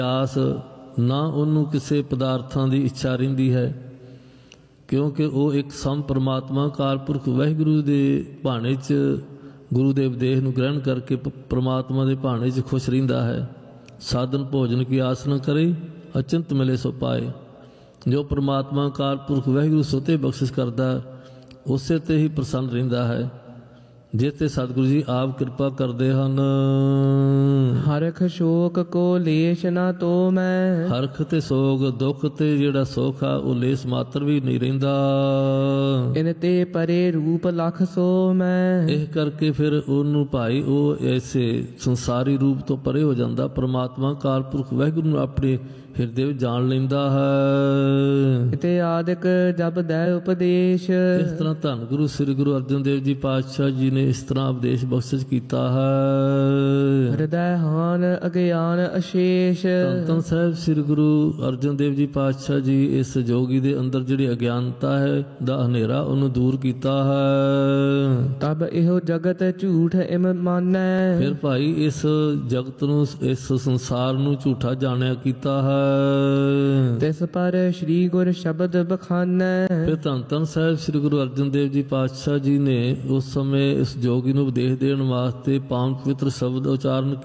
ਆਸ ਨਾ ਉਹਨੂੰ ਕਿਸੇ ਪਦਾਰਥਾਂ ਦੀ ਇੱਛਾ ਰਹਿੰਦੀ ਹੈ, ਕਿਉਂਕਿ ਉਹ ਇੱਕ ਸਮ ਪਰਮਾਤਮਾ ਅਕਾਲ ਪੁਰਖ ਵਾਹਿਗੁਰੂ ਦੇ ਭਾਣੇ 'ਚ ਗੁਰੂ ਦੇ ਉਪਦੇਸ਼ ਨੂੰ ਗ੍ਰਹਿਣ ਕਰਕੇ ਪਰਮਾਤਮਾ ਦੇ ਭਾਣੇ 'ਚ ਖੁਸ਼ ਰਹਿੰਦਾ ਹੈ। ਸਾਧਨ ਭੋਜਨ ਕੀ ਆਸ ਨਾ ਕਰੇ, ਅਚੰਤ ਮਿਲੇ ਸੋ ਪਾਏ। ਜੋ ਪਰਮਾਤਮਾ ਅਕਾਲ ਪੁਰਖ ਵਾਹਿਗੁਰੂ ਸੁਤੇ ਬਖਸ਼ਿਸ਼ ਕਰਦਾ, ਉਸੇ ਤੇ ਹੀ ਪ੍ਰਸੰਨ ਰਹਿੰਦਾ ਹੈ, ਜਿਸ ਤੇ ਸਤਿਗੁਰੂ ਜੀ ਆਪ ਕਿਰਪਾ ਕਰਦੇ ਹਨ। ਹਰਖ ਸ਼ੋਕ ਕੋ ਲੇਸ਼ ਨਾ ਤੋ ਮੈਂ, ਹਰਖ ਤੇ ਸੋਗ ਦੁੱਖ ਤੇ ਜਿਹੜਾ ਸੁੱਖ ਆ ਉਹ ਲੇਸ ਮਾਤਰ ਵੀ ਨਹੀਂ ਰਹਿੰਦਾ। ਇਨ ਤੇ ਪਰੇ ਰੂਪ ਲਖ ਸੋ ਮੈਂ, ਇਹ ਕਰਕੇ ਫਿਰ ਉਹਨੂੰ ਭਾਈ ਉਹ ਐਸੇ ਸੰਸਾਰੀ ਰੂਪ ਤੋਂ ਪਰੇ ਹੋ ਜਾਂਦਾ, ਪਰਮਾਤਮਾ ਅਕਾਲ ਪੁਰਖ ਵਾਹਿਗੁਰੂ ਨੂੰ ਆਪਣੇ ਹਿਰਦੇ ਵਿੱਚ ਜਾਣ ਲੈਂਦਾ ਹੈ। ਇਤੇ ਆਦਿਕ ਜਪਦੈ ਉਪਦੇਸ਼, ਇਸ ਤਰ੍ਹਾਂ ਧੰਨ ਗੁਰੂ ਸ੍ਰੀ ਗੁਰੂ ਅਰਜਨ ਦੇਵ ਜੀ ਪਾਤਸ਼ਾਹ ਜੀ ਨੇ ਇਸ ਤਰ੍ਹਾਂ ਉਪਦੇਸ਼ ਬਖਸ਼ਿਸ਼ ਕੀਤਾ ਹੈ। ਹਿਰਦੈ ਹਾਨ ਅਗਿਆਨ ਅਸ਼ੇਸ਼, ਧੰਨ ਧੰਨ ਸਾਹਿਬ ਸ੍ਰੀ ਗੁਰੂ ਅਰਜਨ ਦੇਵ ਜੀ ਪਾਤਸ਼ਾਹ ਜੀ ਇਸ ਜੋਗੀ ਦੇ ਅੰਦਰ ਜਿਹੜੀ ਅਗਿਆਨਤਾ ਹੈ ਦਾ ਹਨੇਰਾ ਉਹਨੂੰ ਦੂਰ ਕੀਤਾ ਹੈ। ਤਬ ਇਹੋ ਜਗਤ ਝੂਠ ਇਮ ਮਾਨੈ, ਫਿਰ ਭਾਈ ਇਸ ਜਗਤ ਨੂੰ ਇਸ ਸੰਸਾਰ ਨੂੰ ਝੂਠਾ ਜਾਣਿਆ ਕੀਤਾ ਹੈ। ਤਿਸ ਪਰ ਸ੍ਰੀ ਗੁਰ ਸ਼ਬਦ ਬਖਾਨੈ, ਫਿਰ ਧੰਨ ਧੰਨ ਸਾਹਿਬ ਸ੍ਰੀ ਗੁਰੂ ਅਰਜਨ ਦੇਵ ਜੀ ਪਾਤਸ਼ਾਹ ਜੀ ਨੇ ਉਸ ਸਮੇਂ ਇਸ ਜੋਗੀ ਨੂੰ ਉਪਦੇਸ਼ ਦੇਣ ਵਾਸਤੇ ਪਾਵਨ ਪਵਿੱਤਰ ਸ਼ਬਦ ਉਚਾਰਨ